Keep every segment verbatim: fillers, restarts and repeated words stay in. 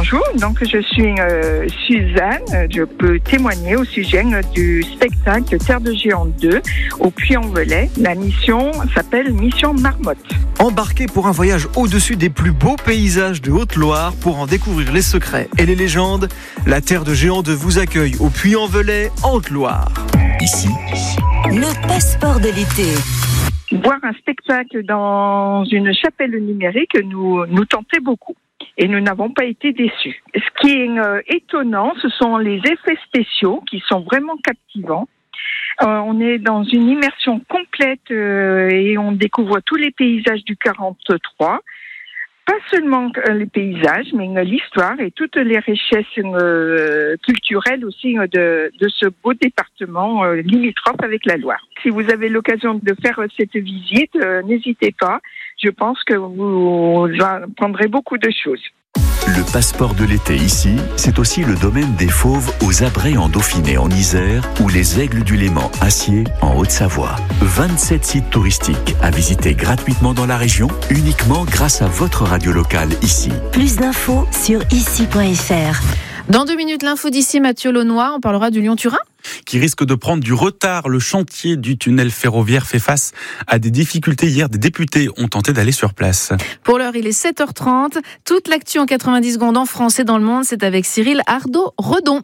bonjour, donc je suis euh, Suzanne, je peux témoigner au sujet euh, du spectacle Terre de Géant deux au Puy-en-Velay. La mission s'appelle Mission Marmotte. Embarquez pour un voyage au-dessus des plus beaux paysages de Haute-Loire pour en découvrir les secrets et les légendes. La Terre de Géant deux vous accueille au Puy-en-Velay, en Haute-Loire. Ici, le passeport de l'été. Voir un spectacle dans une chapelle numérique nous, nous tentait beaucoup. Et nous n'avons pas été déçus. Ce qui est euh, étonnant, ce sont les effets spéciaux qui sont vraiment captivants. Euh, on est dans une immersion complète euh, et on découvre tous les paysages du quarante-trois. Pas seulement les paysages, mais l'histoire et toutes les richesses euh, culturelles aussi de, de ce beau département euh, limitrophe avec la Loire. Si vous avez l'occasion de faire cette visite, euh, n'hésitez pas. Je pense que vous apprendrez beaucoup de choses. Le passeport de l'été ici, c'est aussi le domaine des fauves aux Abrets en Dauphiné en Isère ou les aigles du Léman Acier en Haute-Savoie. vingt-sept sites touristiques à visiter gratuitement dans la région, uniquement grâce à votre radio locale ici. Plus d'infos sur ici point f r. Dans deux minutes, l'info d'ici, Mathieu Launois, on parlera du Lyon-Turin qui risque de prendre du retard. Le chantier du tunnel ferroviaire fait face à des difficultés. Hier, des députés ont tenté d'aller sur place. Pour l'heure, il est sept heures trente. Toute l'actu en quatre-vingt-dix secondes en France et dans le monde, c'est avec Cyril Ardo-Redon.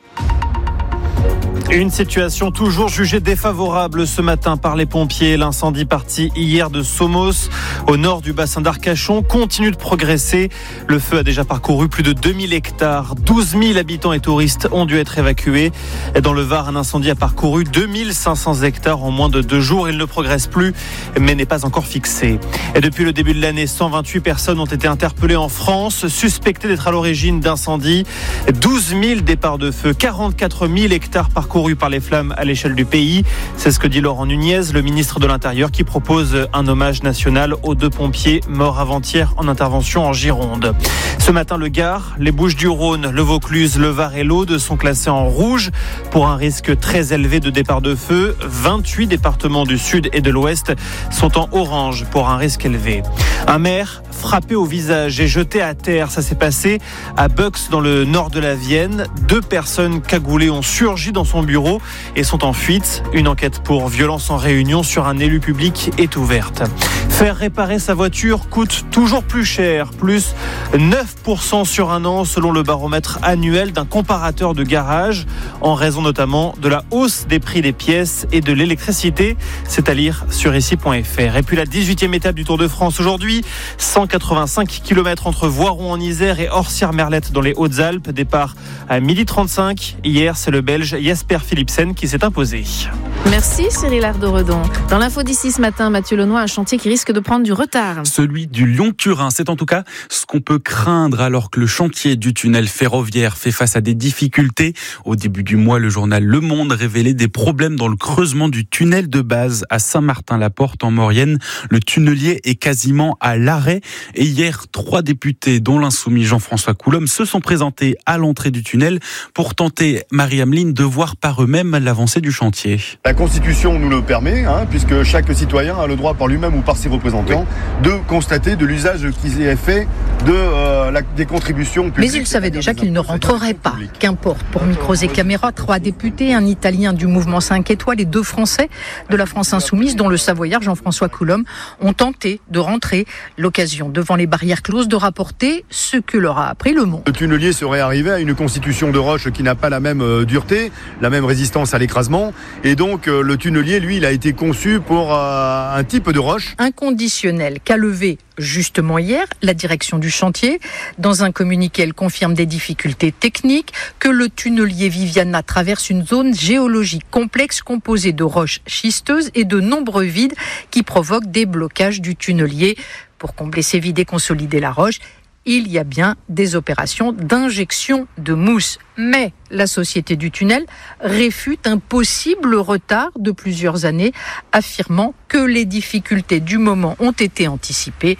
Une situation toujours jugée défavorable ce matin par les pompiers. L'incendie parti hier de Somos, au nord du bassin d'Arcachon, continue de progresser. Le feu a déjà parcouru plus de deux mille hectares. douze mille habitants et touristes ont dû être évacués. Et dans le Var, un incendie a parcouru deux mille cinq cents hectares en moins de deux jours. Il ne progresse plus, mais n'est pas encore fixé. Et depuis le début de l'année, cent vingt-huit personnes ont été interpellées en France, suspectées d'être à l'origine d'incendies. douze mille départs de feu, quarante-quatre mille hectares parcourus par les flammes à l'échelle du pays. C'est ce que dit Laurent Nunez, le ministre de l'Intérieur, qui propose un hommage national aux deux pompiers morts avant-hier en intervention en Gironde. Ce matin, le Gard, les Bouches-du-Rhône, le Vaucluse, le Var et l'Aude sont classés en rouge pour un risque très élevé de départ de feu. vingt-huit départements du sud et de l'ouest sont en orange pour un risque élevé. Un maire frappé au visage et jeté à terre. Ça s'est passé à Bux, dans le nord de la Vienne. Deux personnes cagoulées ont surgi dans son bureau et sont en fuite. Une enquête pour violence en réunion sur un élu public est ouverte. Faire réparer sa voiture coûte toujours plus cher, plus neuf pour cent sur un an selon le baromètre annuel d'un comparateur de garage, en raison notamment de la hausse des prix des pièces et de l'électricité. C'est à lire sur ici point f r. Et puis la dix-huitième étape du Tour de France aujourd'hui, cent quatre-vingt-cinq kilomètres entre Voiron en Isère et Orsières-Merlette dans les Hautes-Alpes. Départ à midi trente-cinq. Hier, c'est le Belge Jasper Philipsen qui s'est imposé. Merci Cyril Ardo-Redon. Dans l'info d'ici ce matin, Mathieu Launois, un chantier qui risque de prendre du retard. Celui du Lyon-Turin, c'est en tout cas ce qu'on peut craindre alors que le chantier du tunnel ferroviaire fait face à des difficultés. Au début du mois, le journal Le Monde révélait des problèmes dans le creusement du tunnel de base à Saint-Martin-la-Porte en Maurienne. Le tunnelier est quasiment à l'arrêt. Et hier, trois députés, dont l'insoumis Jean-François Coulombe, se sont présentés à l'entrée du tunnel pour tenter, Marie-Ameline, de voir par eux-mêmes l'avancée du chantier. La Constitution nous le permet, hein, puisque chaque citoyen a le droit par lui-même ou par ses représentants de constater de l'usage qui est fait de, euh, la, des contributions publiques. Mais il savait déjà qu'il ne rentrerait pas. Qu'importe, pour micros et caméras, trois députés, un Italien du mouvement cinq étoiles et deux Français de la France Insoumise, dont le Savoyard Jean-François Coulombe, ont tenté de rentrer. L'occasion, devant les barrières closes, de rapporter ce que leur a appris le Monde. Le tunnelier serait arrivé à une constitution de roche qui n'a pas la même euh, dureté, la même résistance à l'écrasement, et donc euh, le tunnelier, lui, il a été conçu pour euh, un type de roche inconditionnel qu'a levé justement hier la direction du chantier. Dans un communiqué, elle confirme des difficultés techniques, que le tunnelier Viviana traverse une zone géologique complexe composée de roches schisteuses et de nombreux vides qui provoquent des blocages du tunnelier. Pour combler ces vides et consolider la roche, il y a bien des opérations d'injection de mousse. Mais la société du tunnel réfute un possible retard de plusieurs années, affirmant que les difficultés du moment ont été anticipées.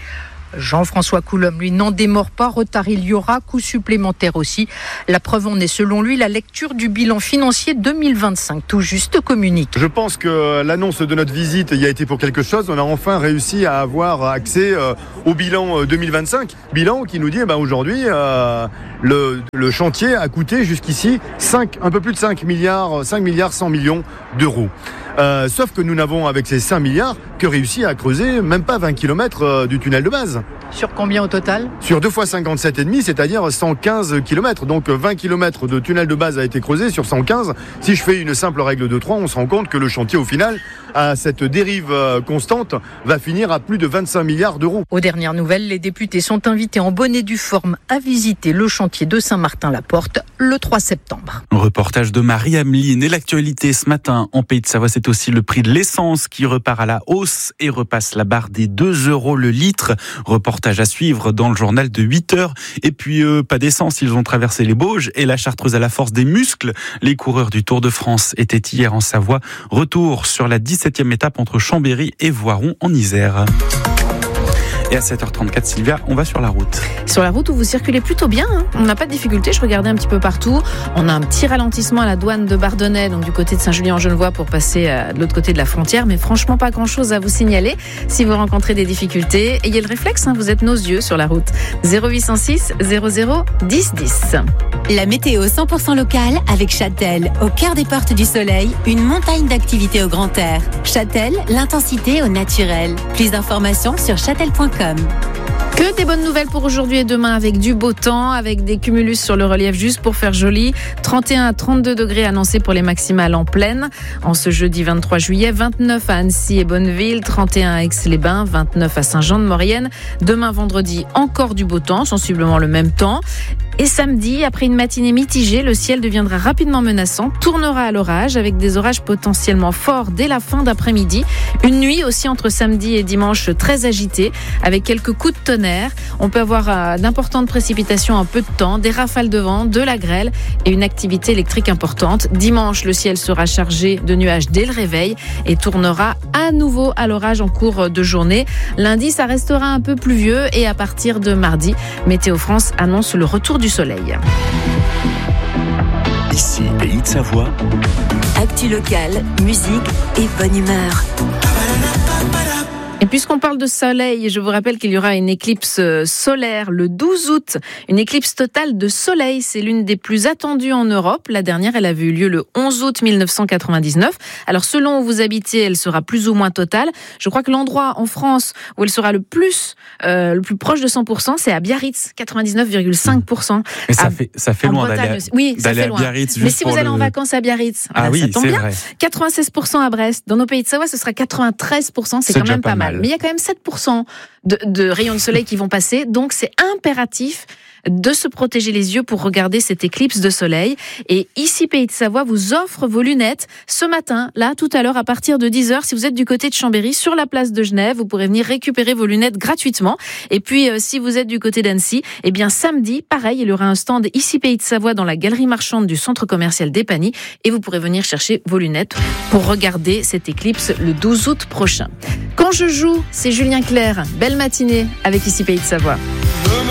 Jean-François Coulombe, lui, n'en démord pas. Retard il y aura, coût supplémentaire aussi. La preuve en est, selon lui, la lecture du bilan financier deux mille vingt-cinq, tout juste communique. Je pense que l'annonce de notre visite y a été pour quelque chose. On a enfin réussi à avoir accès euh, au bilan deux mille vingt-cinq. Bilan qui nous dit, eh ben, aujourd'hui, euh, le, le chantier a coûté jusqu'ici cinq, un peu plus de cinq milliards, cinq milliards cent millions d'euros. Euh, sauf que nous n'avons, avec ces cinq milliards, que réussi à creuser même pas vingt kilomètres euh, du tunnel de base. Sur combien au total ? Sur deux fois cinquante-sept virgule cinq, c'est-à-dire cent quinze kilomètres. Donc vingt kilomètres de tunnel de base a été creusé sur cent quinze. Si je fais une simple règle de trois, on se rend compte que le chantier, au final, à cette dérive constante, va finir à plus de vingt-cinq milliards d'euros. Aux dernières nouvelles, les députés sont invités en bonne et due forme à visiter le chantier de Saint-Martin-la-Porte le trois septembre. Un reportage de Marie-Ameline. Et l'actualité ce matin en Pays de Savoie, c'est aussi le prix de l'essence qui repart à la hausse et repasse la barre des deux euros le litre. Reportage à suivre dans le journal de huit heures. Et puis, euh, pas d'essence, ils ont traversé les Bauges et la Chartreuse à la force des muscles. Les coureurs du Tour de France étaient hier en Savoie. Retour sur la dix-septième étape entre Chambéry et Voiron en Isère. Et à sept heures trente-quatre, Sylvia, on va sur la route. Sur la route où vous circulez plutôt bien, hein. On n'a pas de difficulté, je regardais un petit peu partout. On a un petit ralentissement à la douane de Bardonnay, donc du côté de Saint-Julien-en-Genevois pour passer à l'autre côté de la frontière, mais franchement pas grand-chose à vous signaler. Si vous rencontrez des difficultés, ayez le réflexe, hein, vous êtes nos yeux sur la route. zéro huit cent six zéro zéro dix dix. La météo cent pour cent locale avec Châtel, au cœur des portes du soleil, une montagne d'activités au grand air. Châtel, l'intensité au naturel. Plus d'informations sur châtel point com. Que des bonnes nouvelles pour aujourd'hui et demain avec du beau temps, avec des cumulus sur le relief juste pour faire joli. trente et un à trente-deux degrés annoncés pour les maximales en plaine. En ce jeudi vingt-trois juillet, vingt-neuf à Annecy et Bonneville, trente et un à Aix-les-Bains, vingt-neuf à Saint-Jean-de-Maurienne. Demain vendredi, encore du beau temps, sensiblement le même temps. Et samedi, après une matinée mitigée, le ciel deviendra rapidement menaçant, tournera à l'orage avec des orages potentiellement forts dès la fin d'après-midi. Une nuit aussi entre samedi et dimanche très agitée avec quelques coups de tonnerre. On peut avoir euh, d'importantes précipitations en peu de temps, des rafales de vent, de la grêle et une activité électrique importante. Dimanche, le ciel sera chargé de nuages dès le réveil et tournera à nouveau à l'orage en cours de journée. Lundi, ça restera un peu pluvieux et à partir de mardi, Météo France annonce le retour du soleil. Ici, Pays de Savoie. Actu locale, musique et bonne humeur. Et puisqu'on parle de soleil, je vous rappelle qu'il y aura une éclipse solaire le douze août. Une éclipse totale de soleil, c'est l'une des plus attendues en Europe. La dernière, elle avait eu lieu le onze août mille neuf cent quatre-vingt-dix-neuf. Alors selon où vous habitez, elle sera plus ou moins totale. Je crois que l'endroit en France où elle sera le plus, euh, le plus proche de cent pour cent, c'est à Biarritz, quatre-vingt-dix-neuf virgule cinq pour cent. Mais ça à, fait, ça fait loin d'aller à, oui, ça d'aller fait loin. à Biarritz. Mais si vous allez le... en vacances à Biarritz, ah voilà, oui, ça tombe c'est bien. vrai. quatre-vingt-seize pour cent à Brest. Dans nos Pays de Savoie, ce sera quatre-vingt-treize pour cent. C'est, c'est quand même pas mal. mal. Mais il y a quand même sept pour cent de, de rayons de soleil qui vont passer. Donc, c'est impératif de se protéger les yeux pour regarder cette éclipse de soleil. Et ici, Pays de Savoie vous offre vos lunettes ce matin, là, tout à l'heure, à partir de dix heures. Si vous êtes du côté de Chambéry, sur la place de Genève, vous pourrez venir récupérer vos lunettes gratuitement. Et puis, euh, si vous êtes du côté d'Annecy, eh bien, samedi, pareil, il y aura un stand ici, Pays de Savoie, dans la galerie marchande du centre commercial d'Épany. Et vous pourrez venir chercher vos lunettes pour regarder cette éclipse le douze août prochain. Quand je joue, c'est Julien Clerc. Belle matinée avec ici, Pays de Savoie.